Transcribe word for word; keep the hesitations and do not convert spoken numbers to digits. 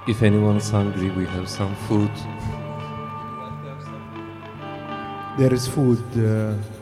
If anyone's hungry, we have some food. There is food. Uh,